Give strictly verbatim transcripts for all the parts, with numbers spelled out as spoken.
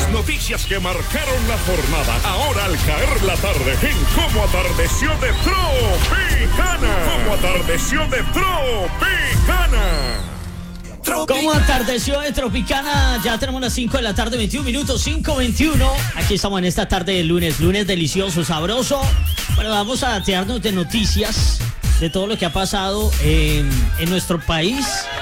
Las noticias que marcaron la jornada, ahora al caer la tarde, en Cómo Atardeció de Tropicana. Cómo Atardeció de Tropicana. ¿Cómo atardeció de Tropicana? Ya tenemos las cinco de la tarde, veintiún minutos, cinco veintiuno. Aquí estamos en esta tarde de lunes, lunes delicioso, sabroso. Bueno, vamos a atearnos de noticias, de todo lo que ha pasado en, en nuestro país.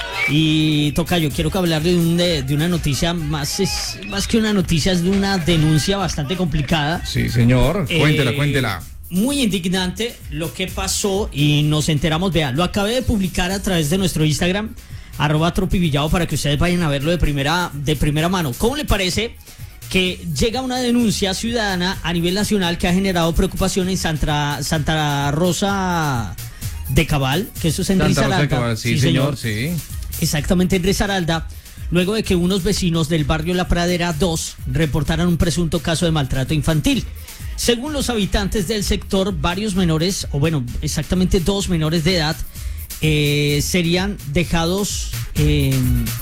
Y Tocayo, quiero que hablar de, un, de, de una noticia, más es más que una noticia, es de una denuncia bastante complicada. Sí, señor, cuéntela, eh, cuéntela. Muy indignante lo que pasó y nos enteramos, vean, lo acabé de publicar a través de nuestro Instagram, arroba tropivillado, para que ustedes vayan a verlo de primera, de primera mano. ¿Cómo le parece que llega una denuncia ciudadana a nivel nacional que ha generado preocupación en Santa, Santa Rosa de Cabal, que eso es en Santa Risaralda? Rosa de Cabal, sí, sí señor, señor, sí. Exactamente, en Risaralda, luego de que unos vecinos del barrio La Pradera dos reportaran un presunto caso de maltrato infantil. Según los habitantes del sector, varios menores, o bueno, exactamente dos menores de edad, Eh, serían dejados eh,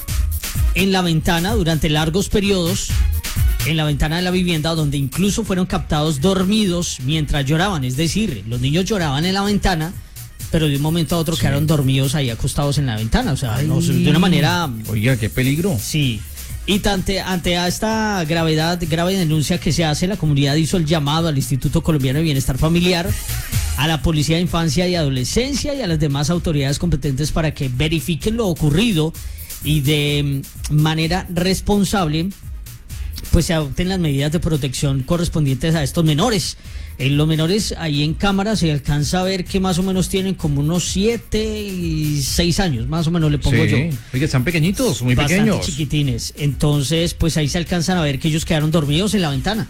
en la ventana durante largos periodos, en la ventana de la vivienda, donde incluso fueron captados dormidos mientras lloraban. Es decir, los niños lloraban en la ventana, pero de un momento a otro sí. quedaron dormidos ahí acostados en la ventana. O sea, no, de una manera... Oiga, qué peligro. Sí. Y ante, ante a esta gravedad, grave denuncia que se hace, la comunidad hizo el llamado al Instituto Colombiano de Bienestar Familiar, a la Policía de Infancia y Adolescencia y a las demás autoridades competentes para que verifiquen lo ocurrido y de manera responsable pues se adopten las medidas de protección correspondientes a estos menores. En los menores ahí en cámara se alcanza a ver que más o menos tienen como unos siete y seis años, más o menos le pongo sí. yo. Oiga, están pequeñitos, muy bastante pequeños. Chiquitines. Entonces, pues ahí se alcanzan a ver que ellos quedaron dormidos en la ventana.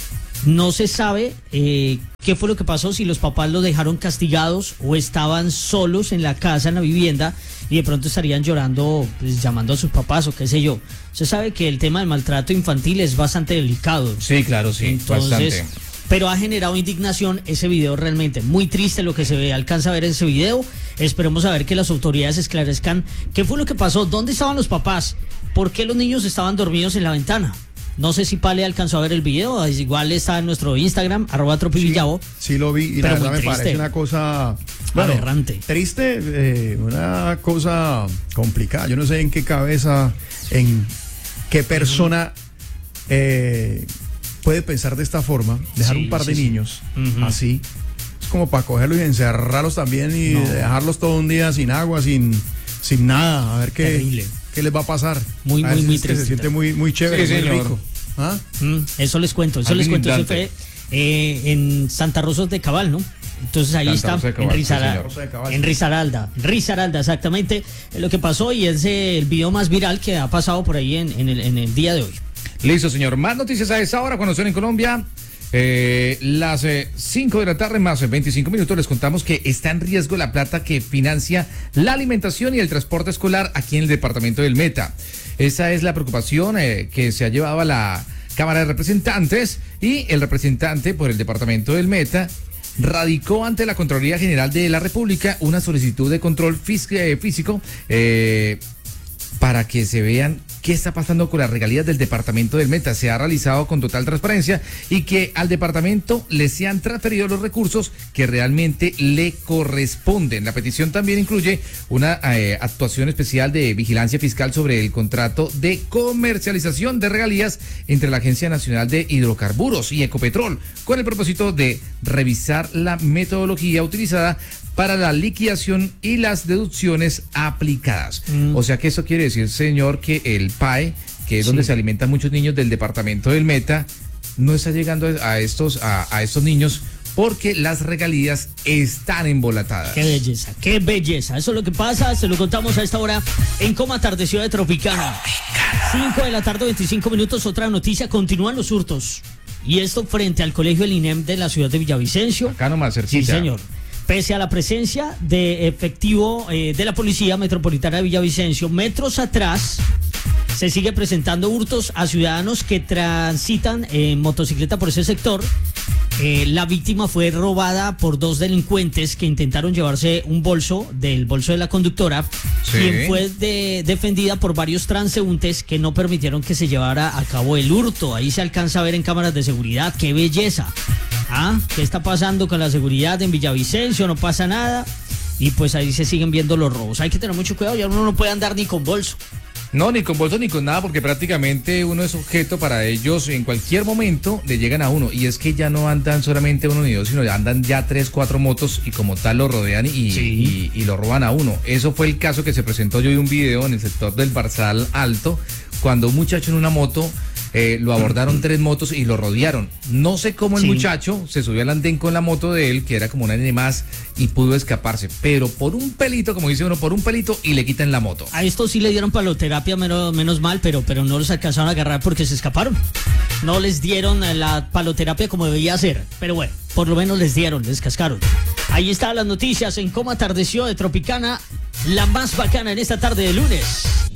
No se sabe eh, qué fue lo que pasó, si los papás los dejaron castigados o estaban solos en la casa, en la vivienda, y de pronto estarían llorando, pues, llamando a sus papás o qué sé yo. Se sabe que el tema del maltrato infantil es bastante delicado. Sí, claro, sí, Entonces, bastante. Pero ha generado indignación ese video, realmente muy triste lo que se ve, alcanza a ver ese video. Esperemos a ver que las autoridades esclarezcan qué fue lo que pasó, dónde estaban los papás, por qué los niños estaban dormidos en la ventana. No sé si Pale alcanzó a ver el video, igual está en nuestro Instagram, arroba tropivillavo. Sí, sí lo vi y la verdad me parece una cosa bueno, aberrante. Triste, eh, una cosa complicada. Yo no sé en qué cabeza, en qué persona eh, puede pensar de esta forma, dejar sí, un par sí, de sí. niños uh-huh. así. Es como para cogerlos y encerrarlos también y no. dejarlos todo un día sin agua, sin, sin nada, a ver qué... Terrible. ¿Qué les va a pasar? Muy, muy, muy triste. Se siente muy, muy chévere, sí, muy señor. rico. ¿Ah? Mm, eso les cuento, eso les cuento. Eso fue eh, en Santa Rosa de Cabal, ¿no? Entonces ahí Santa está, Cabal, en, Risara, sí, en Risaralda. Risaralda, exactamente lo que pasó, y es el video más viral que ha pasado por ahí en, en, el, en el día de hoy. Listo, señor. Más noticias a esa hora cuando son en Colombia. Eh, las cinco eh, de la tarde más veinticinco minutos les contamos que está en riesgo la plata que financia la alimentación y el transporte escolar aquí en el departamento del Meta. Esa es la preocupación eh, que se ha llevado a la Cámara de Representantes, y el representante por el departamento del Meta radicó ante la Contraloría General de la República una solicitud de control físico, eh, físico eh, para que se vean qué está pasando con las regalías del departamento del Meta. Se ha realizado con total transparencia y que al departamento le sean transferidos los recursos que realmente le corresponden. La petición también incluye una eh, actuación especial de vigilancia fiscal sobre el contrato de comercialización de regalías entre la Agencia Nacional de Hidrocarburos y Ecopetrol, con el propósito de revisar la metodología utilizada para la liquidación y las deducciones aplicadas. Mm. O sea que eso quiere decir, señor, que el P A E, que es donde sí. se alimentan muchos niños del departamento del Meta, no está llegando a estos, a, a estos niños porque las regalías están embolatadas. Qué belleza, qué belleza. Eso es lo que pasa, se lo contamos a esta hora en Cómo Atardeció de Tropicana. cinco de la tarde, veinticinco minutos, otra noticia, continúan los hurtos. Y esto frente al colegio del I N E M de la ciudad de Villavicencio. Acá nomás cerquita. Sí, señor. Pese a la presencia de efectivo eh, de la Policía Metropolitana de Villavicencio, metros atrás se sigue presentando hurtos a ciudadanos que transitan en motocicleta por ese sector, Eh, la víctima fue robada por dos delincuentes que intentaron llevarse un bolso del bolso de la conductora, Sí. quien fue de- defendida por varios transeúntes que no permitieron que se llevara a cabo el hurto. Ahí se alcanza a ver en cámaras de seguridad. ¡Qué belleza! ¿Ah? ¿Qué está pasando con la seguridad en Villavicencio? No pasa nada. Y pues ahí se siguen viendo los robos. Hay que tener mucho cuidado, ya uno no puede andar ni con bolso. No, ni con bolso ni con nada, porque prácticamente uno es objeto para ellos. En cualquier momento le llegan a uno. Y es que ya no andan solamente uno ni dos, sino ya andan ya tres, cuatro motos y como tal lo rodean y, Sí. y, y lo roban a uno. Eso fue el caso que se presentó. Yo vi un video en el sector del Barzal Alto, cuando un muchacho en una moto eh, lo abordaron tres motos y lo rodearon. No sé cómo el Sí. muchacho se subió al andén con la moto de él, que era como una N más, y pudo escaparse. Pero por un pelito, como dice uno, por un pelito y le quitan la moto. A estos sí le dieron paloterapia, menos, menos mal, pero, pero no los alcanzaron a agarrar porque se escaparon. No les dieron eh, la paloterapia como debía ser, pero bueno, por lo menos les dieron, les cascaron. Ahí están las noticias en Cómo Atardeció de Tropicana, la más bacana en esta tarde de lunes.